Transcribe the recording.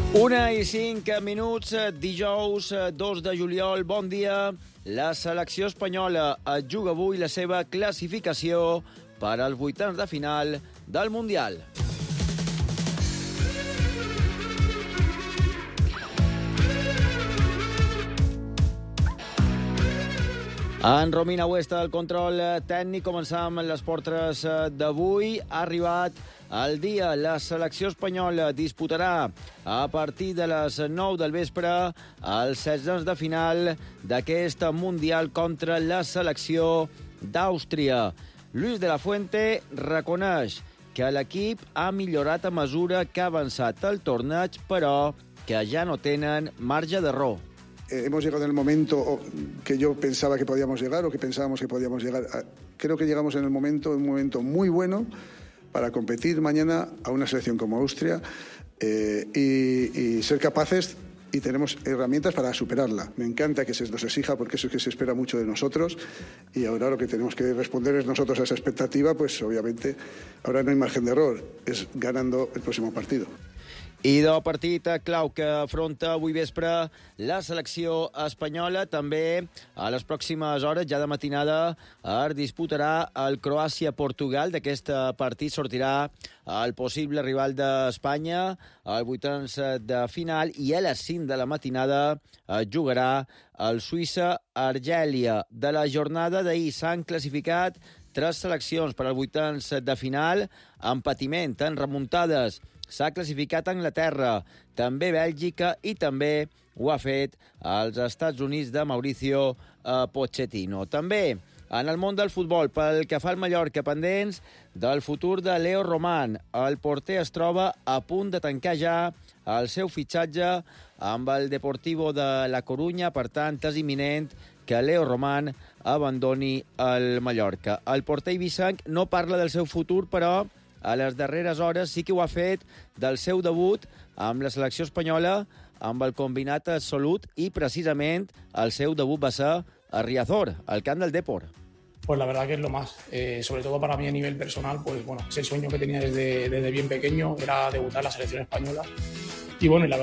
1:05, dijous 2 de juliol. Bon dia. La selecció espanyola es juga avui la seva classificació per als vuitens de final del Mundial. En Romina Huesta, el control tècnic. Començam les portres d'avui. Ha arribat el dia. La selecció espanyola disputarà a partir de les 9 del vespre els 16 de final d'aquest Mundial contra la selecció d'Àustria. Luis de la Fuente reconeix que l'equip ha millorat a mesura que ha avançat el torneig, però que ja no tenen marge d'error. Hemos llegado en el momento que yo pensaba que podíamos llegar o que pensábamos que podíamos llegar. Creo que llegamos en un momento muy bueno para competir mañana a una selección como Austria y ser capaces, y tenemos herramientas para superarla. Me encanta que se nos exija, porque eso es que se espera mucho de nosotros, y ahora lo que tenemos que responder es nosotros a esa expectativa. Pues obviamente ahora no hay margen de error, es ganando el próximo partido. I del partit clau que afronta avui vespre la selecció espanyola. També a les pròximes hores, ja de matinada, es disputarà el Croàcia-Portugal. D'aquest partit sortirà el possible rival d'Espanya al vuitens de final, i a les 5 de la matinada jugarà el Suïssa-Argèlia. De la jornada d'ahir s'han classificat 3 seleccions per als vuitens de final en patiment, en remuntades. S'ha classificat Anglaterra, també Bèlgica, i també ho ha fet als Estats Units de Mauricio Pochettino. També en el món del futbol, pel que fa al Mallorca, pendents del futur de Leo Román. El porter es troba a punt de tancar ja el seu fitxatge amb el Deportivo de La Corunya. Per tant, és imminent que Leo Román abandoni el Mallorca. El porter ibicenc no parla del seu futur, però a les darreres hores sí que ho ha fet del seu debut amb la selecció espanyola, amb el combinat absolut, i precisament el seu debut va ser a Riazor, al camp del Depor. Pues la verdad que es lo más, sobre todo para mí a nivel personal, pues bueno, es el sueño que tenía desde bien pequeño, era debutar en la selección española. Y bueno, y la